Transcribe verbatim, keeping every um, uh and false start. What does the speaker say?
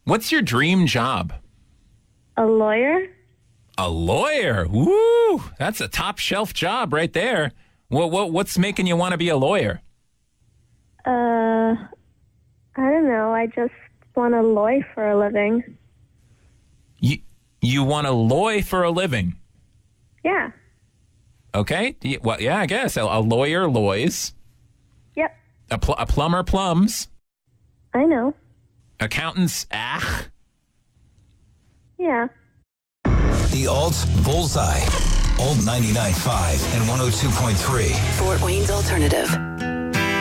What's your dream job? A lawyer? A lawyer? Woo! That's a top shelf job right there. What what what's making you want to be a lawyer? Uh, I don't know. I just want to law for a living. You you want to law for a living? Yeah. Okay. Y- Well, yeah, I guess a, a lawyer laws. Yep. A, pl- a plumber plums. I know. Accountants, ah. Yeah. The Alt Bullseye. Alt ninety-nine point five and one oh two point three. Fort Wayne's Alternative.